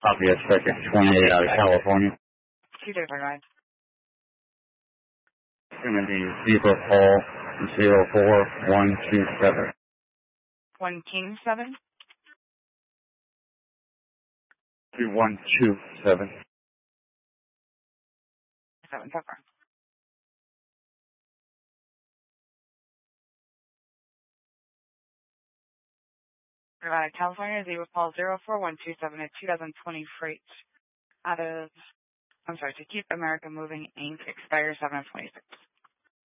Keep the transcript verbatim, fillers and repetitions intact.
Copy a second twenty-eight out of California. Two different rides. It's going to be Zebra Paul zero four one two seven. One King seven? Two one two seven. Seven Pepper. Nevada, California, Zebra Paul zero four one two seven, a two thousand twenty freight out of, I'm sorry, to Keep America Moving, Incorporated, expires seven of twenty-six.